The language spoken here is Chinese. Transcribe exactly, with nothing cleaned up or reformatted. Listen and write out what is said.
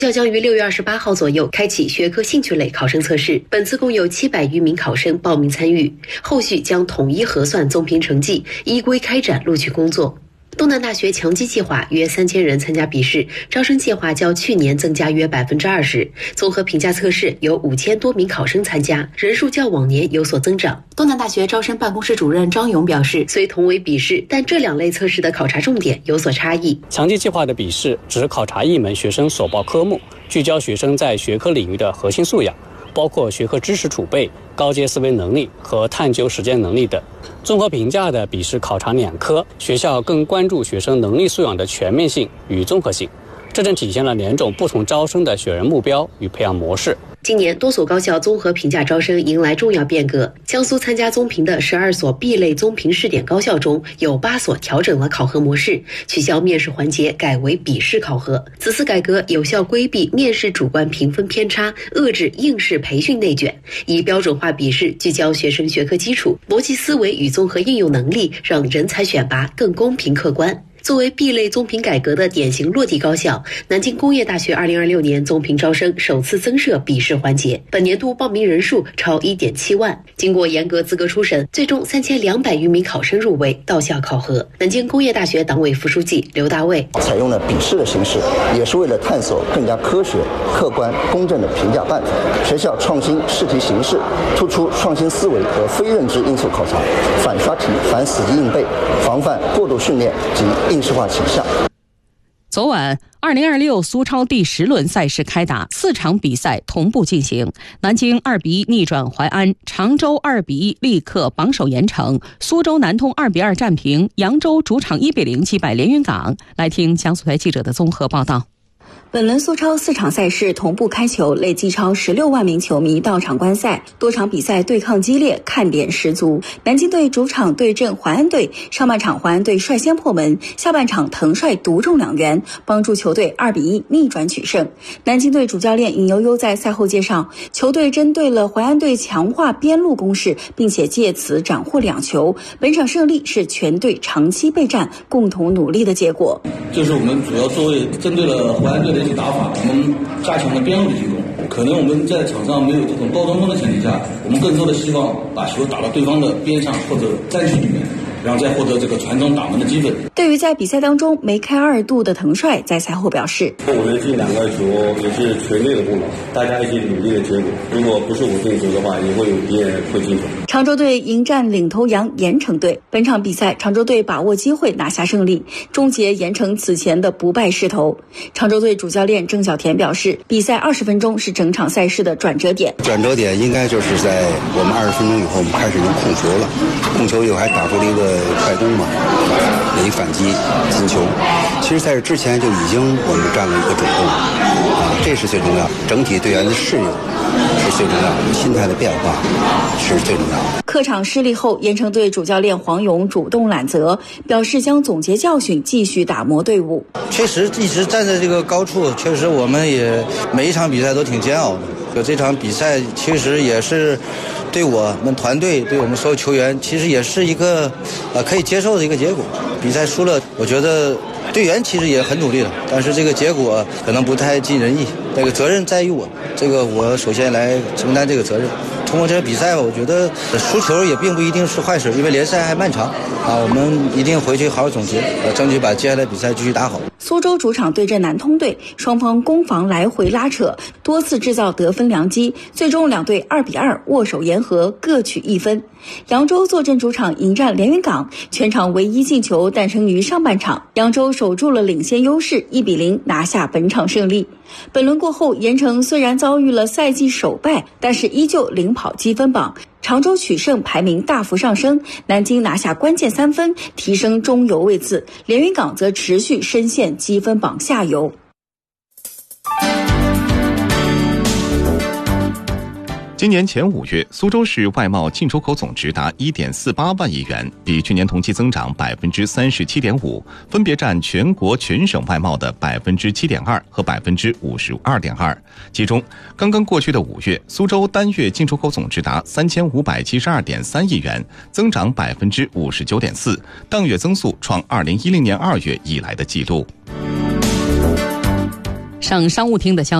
校将于六月二十八号左右开启学科兴趣类考生测试，本次共有七百余名考生报名参与，后续将统一核算综评成绩，依规开展录取工作。东南大学强基计划约三千人参加笔试，招生计划较去年增加约百分之二十。综合评价测试有五千多名考生参加，人数较往年有所增长。东南大学招生办公室主任张勇表示，虽同为笔试，但这两类测试的考察重点有所差异。 强基计划的笔试只考察一门学生所报科目，聚焦学生在学科领域的核心素养，包括学科知识储备、高阶思维能力和探究实践能力等。综合评价的笔试考察两科，学校更关注学生能力素养的全面性与综合性，这正体现了两种不同招生的选人目标与培养模式。 今年多所高校综合评价招生迎来重要变革，江苏参加综评的十二所 B 类综评试点高校中，有八所调整了考核模式，取消面试环节，改为笔试考核。此次改革有效规避面试主观评分偏差，遏制应试培训内卷，以标准化笔试聚焦学生学科基础、逻辑思维与综合应用能力，让人才选拔更公平客观。作为 B 类综评改革的典型落地高校，南京工业大学二零二六年综评招生首次增设笔试环节，本年度报名人数超 一点七万。经过严格资格初审，最终三千两百余名考生入围到校考核。南京工业大学党委副书记刘大卫采用了笔试的形式，也是为了探索更加科学、客观、公正的评价办法。学校创新试题形式，突出创新思维和非认知因素考察，反刷题、反死记硬背，防范过度训练及应试化倾向。 昨晚二零二六苏超第十轮赛事开打，四场比赛同步进行。南京二比一逆转淮安，常州二比一力克榜首盐城，苏州南通二比二战平，扬州主场一比零击败连云港。来听江苏台记者的综合报道。 本轮苏超四场赛事同步开球，累计超十六万名球迷到场观赛，多场比赛对抗激烈，看点十足。南京队主场对阵淮安队，上半场淮安队率先破门，下半场滕帅独中两元，帮助球队二比一逆转取胜。南京队主教练尹悠悠在赛后介绍，球队针对了淮安队强化边路攻势，并且借此斩获两球。本场胜利是全队长期备战、共同努力的结果。 就是我们主要作为针对了淮安队的一些打法，我们加强了边路的进攻。可能我们在场上没有这种高中锋的前提下，我们更多的希望把球打到对方的边上或者战区里面，然后再获得这个传中打门的机会。 对于在比赛当中梅开二度的滕帅，在赛后表示， 我们进两个球也是全队的功劳，大家一起努力的结果。如果不是我进球的话，也会有别人会进球。 常州队迎战领头羊盐城队，本场比赛常州队把握机会拿下胜利，终结盐城此前的不败势头。常州队主教练郑小田表示，比赛二十分钟是整场赛事的转折点。 转折点应该就是在我们二十分钟以后，我们开始有控球了，控球以后还打出了一个快攻嘛，一反击进球。其实在这之前就已经我们占了一个主动啊，这是最重要。整体队员的适应是最重要的，心态的变化是最重要的。 客场失利后，盐城队主教练黄勇主动揽责，表示将总结教训，继续打磨队伍。 确实一直站在这个高处，确实我们也每一场比赛都挺煎熬的。就这场比赛其实也是对我们团队，对我们所有球员，其实也是一个呃可以接受的一个结果。比赛输了，我觉得队员其实也很努力了，但是这个结果可能不太尽人意，那个责任在于我，这个我首先来承担这个责任。通过这个比赛吧，我觉得输球也并不一定是坏事，因为联赛还漫长啊，我们一定回去好好总结，呃，争取把接下来比赛继续打好。 苏州主场对阵南通队，双方攻防来回拉扯，多次制造得分良机，最终两队二比二握手言和，各取一分。扬州坐镇主场迎战连云港，全场唯一进球诞生于上半场，扬州守住了领先优势，一比零拿下本场胜利。本轮过后，盐城虽然遭遇了赛季首败，但是依旧领跑积分榜，常州取胜排名大幅上升，南京拿下关键三分，提升中游位置，连云港则持续深陷积分榜下游。 今年前五月，苏州市外贸进出口总值达 一点四八万亿元，比去年同期增长 百分之三十七点五， 分别占全国全省外贸的 百分之七点二 和 百分之五十二点二。其中，刚刚过去的五月，苏州单月进出口总值达 三千五百七十二点三亿元，增长 百分之五十九点四， 当月增速创二零一零年二月以来的纪录。 省商务厅的消息。